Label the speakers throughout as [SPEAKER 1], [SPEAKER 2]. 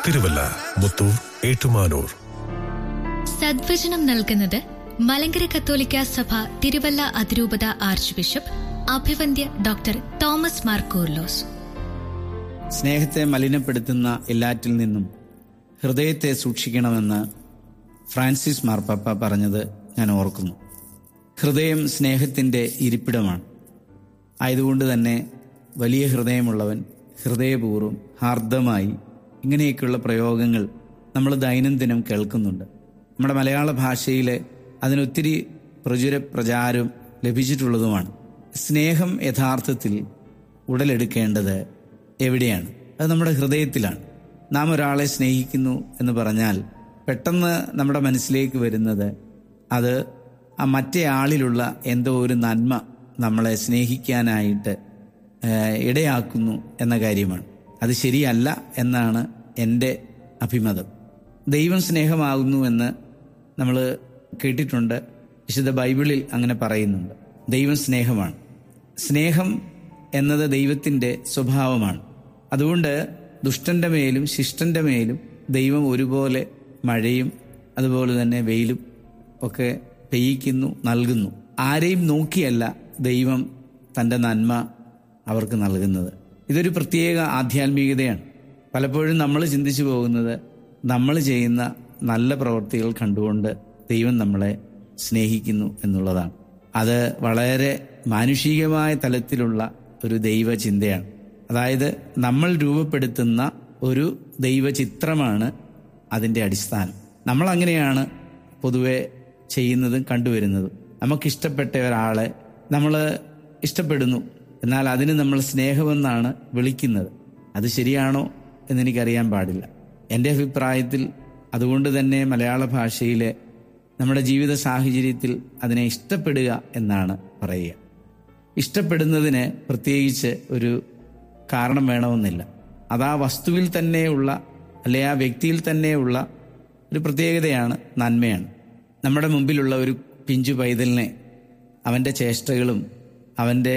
[SPEAKER 1] തിരുവല്ല, മുത്തൂർ, ഏറ്റുമാനൂർ.
[SPEAKER 2] സദ്വചനം നൽകുന്നത് മലങ്കര കത്തോലിക്ക സഭ തിരുവല്ല അതിരൂപത arch bishop അഭിവന്ദ്യ doctor Thomas Mar Coorilos.
[SPEAKER 3] സ്നേഹത്തെ മലിനപ്പെടുത്തുന്ന എല്ലാറ്റിൽ നിന്നും ഹൃദയത്തെ സൂക്ഷിക്കണമെന്ന് ഫ്രാൻസിസ് മാർപ്പാപ്പ പറഞ്ഞത് ഞാൻ ഓർക്കുന്നു. ഹൃദയം സ്നേഹത്തിൻ്റെ ഇരിപ്പിടമാണ്. ആയതുകൊണ്ട് തന്നെ വലിയ ഹൃദയമുള്ളവൻ ഹൃദയപൂർവ്വം ഹാർദമായി ഇങ്ങനെയൊക്കെയുള്ള പ്രയോഗങ്ങൾ നമ്മൾ ദൈനംദിനം കേൾക്കുന്നുണ്ട്. നമ്മുടെ മലയാള ഭാഷയിൽ അതിനൊത്തിരി പ്രചാരം ലഭിച്ചിട്ടുള്ളതുമാണ്. സ്നേഹം യഥാർത്ഥത്തിൽ ഉടലെടുക്കേണ്ടത് എവിടെയാണ്? അത് നമ്മുടെ ഹൃദയത്തിലാണ്. നാം ഒരാളെ സ്നേഹിക്കുന്നു എന്ന് പറഞ്ഞാൽ പെട്ടെന്ന് നമ്മുടെ മനസ്സിലേക്ക് വരുന്നത് അത് ആ മറ്റേ ആളിലുള്ള എന്തോ ഒരു നന്മ നമ്മളെ സ്നേഹിക്കാനായിട്ട് ഇടയാക്കുന്നു എന്ന കാര്യമാണ്. അത് ശരിയല്ല എന്നാണ് എൻ്റെ അഭിമതം. ദൈവം സ്നേഹമാകുന്നു എന്ന് നമ്മൾ കേട്ടിട്ടുണ്ട്. വിശുദ്ധ ബൈബിളിൽ അങ്ങനെ പറയുന്നുണ്ട്. ദൈവം സ്നേഹമാണ്. സ്നേഹം എന്നത് ദൈവത്തിൻ്റെ സ്വഭാവമാണ്. അതുകൊണ്ട് ദുഷ്ടൻ്റെ മേലും ശിഷ്ടൻ്റെ മേലും ദൈവം ഒരുപോലെ മഴയും അതുപോലെ തന്നെ വെയിലും ഒക്കെ പെയ്യിക്കുന്നു, നൽകുന്നു. ആരെയും നോക്കിയല്ല ദൈവം തൻ്റെ നന്മ അവർക്ക് നൽകുന്നത്. ഇതൊരു പ്രത്യേക ആധ്യാത്മികതയാണ്. പലപ്പോഴും നമ്മൾ ചിന്തിച്ചു പോകുന്നത് നമ്മൾ ചെയ്യുന്ന നല്ല പ്രവൃത്തികൾ കണ്ടുകൊണ്ട് ദൈവം നമ്മളെ സ്നേഹിക്കുന്നു എന്നുള്ളതാണ്. അത് വളരെ മാനുഷികമായ തലത്തിലുള്ള ഒരു ദൈവചിന്തയാണ്. അതായത് നമ്മൾ രൂപപ്പെടുത്തുന്ന ഒരു ദൈവചിത്രമാണ് അതിൻ്റെ അടിസ്ഥാനം. നമ്മളങ്ങനെയാണ് പൊതുവെ ചെയ്യുന്നതും കണ്ടുവരുന്നതും. നമുക്കിഷ്ടപ്പെട്ട ഒരാളെ നമ്മൾ ഇഷ്ടപ്പെടുന്നു, എന്നാൽ അതിന് നമ്മൾ സ്നേഹമെന്നാണ് വിളിക്കുന്നത്. അത് ശരിയാണോ എന്നെനിക്കറിയാൻ പാടില്ല. എൻ്റെ അഭിപ്രായത്തിൽ അതുകൊണ്ട് തന്നെ മലയാള ഭാഷയിലെ നമ്മുടെ ജീവിത സാഹചര്യത്തിൽ അതിനെ ഇഷ്ടപ്പെടുക എന്നാണ് പറയുക. ഇഷ്ടപ്പെടുന്നതിന് പ്രത്യേകിച്ച് ഒരു കാരണം വേണമെന്നില്ല. അത് ആ വസ്തുവിൽ തന്നെയുള്ള അല്ലെ ആ വ്യക്തിയിൽ തന്നെയുള്ള ഒരു പ്രത്യേകതയാണ്, നന്മയാണ്. നമ്മുടെ മുമ്പിലുള്ള ഒരു പിഞ്ചു പൈതലിനെ അവൻ്റെ ചേഷ്ടകളും അവൻ്റെ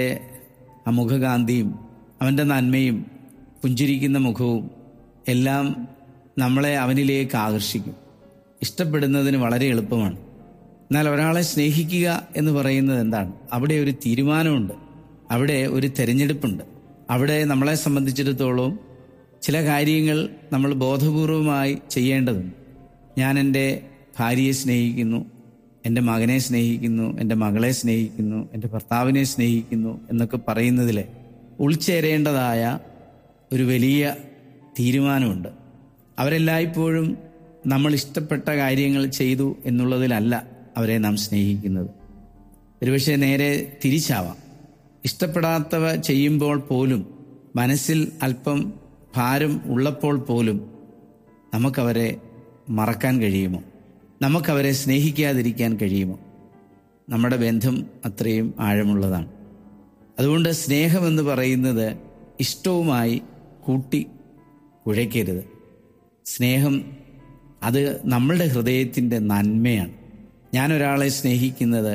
[SPEAKER 3] ആ മുഖകാന്തിയും അവൻ്റെ നന്മയും പുഞ്ചിരിക്കുന്ന മുഖവും എല്ലാം നമ്മളെ അവനിലേക്ക് ആകർഷിക്കും. ഇഷ്ടപ്പെടുന്നതിന് വളരെ എളുപ്പമാണ്. എന്നാൽ ഒരാളെ സ്നേഹിക്കുക എന്ന് പറയുന്നത് എന്താണ്? അവിടെ ഒരു തീരുമാനമുണ്ട്, അവിടെ ഒരു തിരഞ്ഞെടുപ്പുണ്ട്. അവിടെ നമ്മളെ സംബന്ധിച്ചിടത്തോളം ചില കാര്യങ്ങൾ നമ്മൾ ബോധപൂർവമായി ചെയ്യേണ്ടതുണ്ട്. ഞാൻ എൻ്റെ ഭാര്യയെ സ്നേഹിക്കുന്നു, എൻ്റെ മകനെ സ്നേഹിക്കുന്നു, എൻ്റെ മകളെ സ്നേഹിക്കുന്നു, എൻ്റെ ഭർത്താവിനെ സ്നേഹിക്കുന്നു എന്നൊക്കെ പറയുന്നതിൽ ഉൾച്ചേരേണ്ടതായ ഒരു വലിയ തീരുമാനമുണ്ട്. അവരെല്ലായ്പ്പോഴും നമ്മൾ ഇഷ്ടപ്പെട്ട കാര്യങ്ങൾ ചെയ്തു എന്നുള്ളതിലല്ല അവരെ നാം സ്നേഹിക്കുന്നത്. ഒരുപക്ഷെ നേരെ തിരിച്ചാവാം. ഇഷ്ടപ്പെടാത്തവ ചെയ്യുമ്പോൾ പോലും, മനസ്സിൽ അല്പം ഭാരം ഉള്ളപ്പോൾ പോലും നമുക്കവരെ മറക്കാൻ കഴിയുമോ? നമുക്കവരെ സ്നേഹിക്കാതിരിക്കാൻ കഴിയുമോ? നമ്മുടെ ബന്ധം അത്രയും ആഴമുള്ളതാണ്. അതുകൊണ്ട് സ്നേഹമെന്ന് പറയുന്നത് ഇഷ്ടവുമായി കൂട്ടി കുഴയ്ക്കരുത്. സ്നേഹം അത് നമ്മളുടെ ഹൃദയത്തിൻ്റെ നന്മയാണ്. ഞാനൊരാളെ സ്നേഹിക്കുന്നത്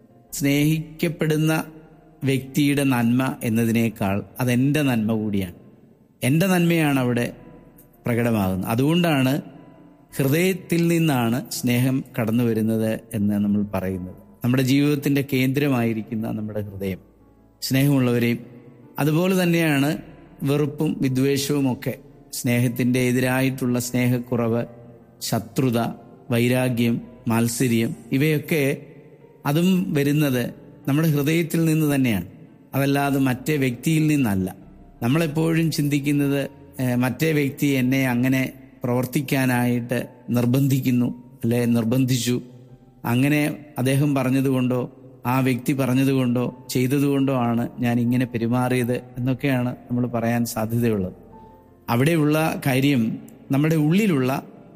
[SPEAKER 3] സ്നേഹിക്കപ്പെടുന്ന വ്യക്തിയുടെ നന്മ എന്നതിനേക്കാൾ അതെൻ്റെ നന്മ കൂടിയാണ്. എൻ്റെ നന്മയാണ് അവിടെ പ്രകടമാകുന്നത്. അതുകൊണ്ടാണ് ഹൃദയത്തിൽ നിന്നാണ് സ്നേഹം കടന്നു വരുന്നത് എന്ന് നമ്മൾ പറയുന്നത്. നമ്മുടെ ജീവിതത്തിൻ്റെ കേന്ദ്രമായിരിക്കുന്ന നമ്മുടെ ഹൃദയം സ്നേഹമുള്ളവരെയും, അതുപോലെ തന്നെയാണ് വെറുപ്പും വിദ്വേഷവും ഒക്കെ, സ്നേഹത്തിൻ്റെ എതിരായിട്ടുള്ള സ്നേഹക്കുറവ്, ശത്രുത, വൈരാഗ്യം, മാത്സര്യം, ഇവയൊക്കെ അതും വരുന്നത് നമ്മുടെ ഹൃദയത്തിൽ നിന്ന് തന്നെയാണ്. അതല്ലാതെ മറ്റേ വ്യക്തിയിൽ നിന്നല്ല. നമ്മളെപ്പോഴും ചിന്തിക്കുന്നത് മറ്റേ വ്യക്തി എന്നെ അങ്ങനെ പ്രവർത്തിക്കാനായിട്ട് നിർബന്ധിക്കുന്നു, അല്ലെ നിർബന്ധിച്ചു, അങ്ങനെ അദ്ദേഹം പറഞ്ഞതുകൊണ്ടോ ആ വ്യക്തി പറഞ്ഞതുകൊണ്ടോ ചെയ്തതുകൊണ്ടോ ആണ് ഞാൻ ഇങ്ങനെ പെരുമാറിയത് എന്നൊക്കെയാണ് നമ്മൾ പറയാൻ സാധ്യതയുള്ളത്. അവിടെയുള്ള കാര്യം നമ്മുടെ ഉള്ളിലുള്ള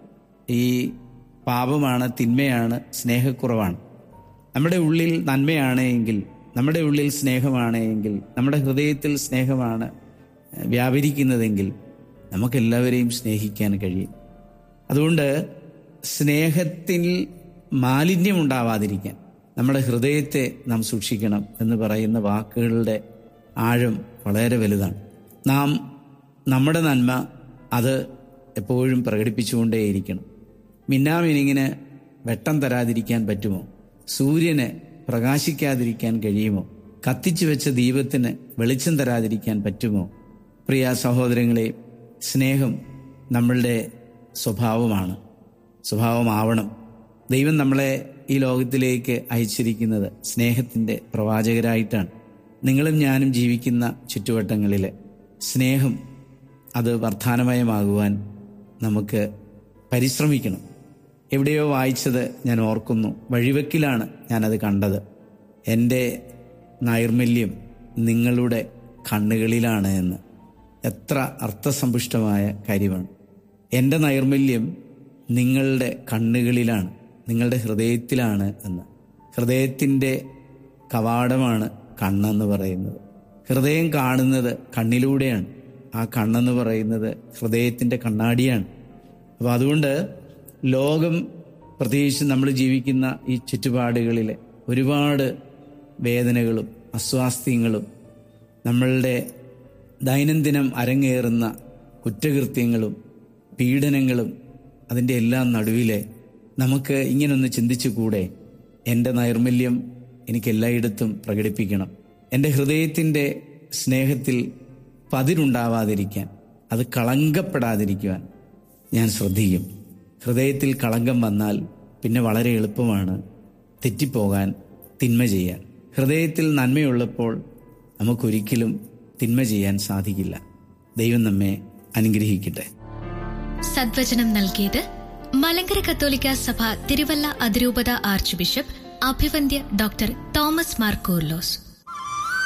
[SPEAKER 3] ഈ പാപമാണ്, തിന്മയാണ്, സ്നേഹക്കുറവാണ്. നമ്മുടെ ഉള്ളിൽ നന്മയാണ് എങ്കിൽ, നമ്മുടെ ഉള്ളിൽ സ്നേഹമാണ് എങ്കിൽ, നമ്മുടെ ഹൃദയത്തിൽ സ്നേഹമാണ് വ്യാപരിക്കുന്നതെങ്കിൽ നമുക്കെല്ലാവരെയും സ്നേഹിക്കാൻ കഴിയും. അതുകൊണ്ട് സ്നേഹത്തിൽ മാലിന്യമുണ്ടാവാതിരിക്കാൻ നമ്മുടെ ഹൃദയത്തെ നാം സൂക്ഷിക്കണം എന്ന് പറയുന്ന വാക്കുകളുടെ ആഴം വളരെ വലുതാണ്. നാം നമ്മുടെ നന്മ അത് എപ്പോഴും പ്രകടിപ്പിച്ചുകൊണ്ടേയിരിക്കണം. മിന്നാമിനിങ്ങിന് വെട്ടം തരാതിരിക്കാൻ പറ്റുമോ? സൂര്യന് പ്രകാശിക്കാതിരിക്കാൻ കഴിയുമോ? കത്തിച്ചു വെച്ച ദീപത്തിന് വെളിച്ചം തരാതിരിക്കാൻ പറ്റുമോ? പ്രിയ സഹോദരങ്ങളെ, സ്നേഹം നമ്മളുടെ സ്വഭാവമാവണം. ദൈവം നമ്മളെ ഈ ലോകത്തിലേക്ക് അയച്ചിരിക്കുന്നത് സ്നേഹത്തിൻ്റെ പ്രവാചകരായിട്ടാണ്. നിങ്ങളും ഞാനും ജീവിക്കുന്ന ചുറ്റുവട്ടങ്ങളിൽ സ്നേഹം അത് വർദ്ധാനമയമാകുവാൻ നമുക്ക് പരിശ്രമിക്കണം. എവിടെയോ വായിച്ചത് ഞാൻ ഓർക്കുന്നു, വഴിവെക്കിലാണ് ഞാനത് കണ്ടത്. എൻ്റെ നൈർമല്യം നിങ്ങളുടെ കണ്ണുകളിലാണ് എന്ന്. എത്ര അർത്ഥസമ്പുഷ്ടമായ കാര്യമാണ്. എൻ്റെ നൈർമല്യം നിങ്ങളുടെ കണ്ണുകളിലാണ്, നിങ്ങളുടെ ഹൃദയത്തിലാണ് എന്ന്. ഹൃദയത്തിൻ്റെ കവാടമാണ് കണ്ണെന്ന് പറയുന്നത്. ഹൃദയം കാണുന്നത് കണ്ണിലൂടെയാണ്. ആ കണ്ണെന്ന് പറയുന്നത് ഹൃദയത്തിൻ്റെ കണ്ണാടിയാണ്. അപ്പോൾ അതുകൊണ്ട് ലോകം, പ്രത്യേകിച്ച് നമ്മൾ ജീവിക്കുന്ന ഈ ചുറ്റുപാടുകളിലെ ഒരുപാട് വേദനകളും അസ്വാസ്ഥ്യങ്ങളും നമ്മളുടെ ദൈനംദിനം അരങ്ങേറുന്ന കുറ്റകൃത്യങ്ങളും പീഡനങ്ങളും അതിൻ്റെ എല്ലാം നടുവിലെ നമുക്ക് ഇങ്ങനൊന്ന് ചിന്തിച്ചുകൂടെ? എൻ്റെ നൈർമല്യം എനിക്ക് എല്ലായിടത്തും പ്രകടിപ്പിക്കണം. എൻ്റെ ഹൃദയത്തിൻ്റെ സ്നേഹത്തിൽ പതിരുണ്ടാവാതിരിക്കാൻ, അത് കളങ്കപ്പെടാതിരിക്കുവാൻ ഞാൻ ശ്രദ്ധിക്കും. ഹൃദയത്തിൽ കളങ്കം വന്നാൽ പിന്നെ വളരെ എളുപ്പമാണ് തെറ്റിപ്പോകാൻ, തിന്മ ചെയ്യാൻ. ഹൃദയത്തിൽ നന്മയുള്ളപ്പോൾ നമുക്കൊരിക്കലും തിന്മ ചെയ്യാൻ സാധിക്കില്ല. ദൈവം നമ്മെ അനുഗ്രഹിക്കട്ടെ.
[SPEAKER 2] സദ്വചനം നൽകിയത് മലങ്കര കത്തോലിക്ക സഭ തിരുവല്ല അതിരൂപത arch bishop അഭിവന്ദ്യ doctor Thomas Mar Coorilos.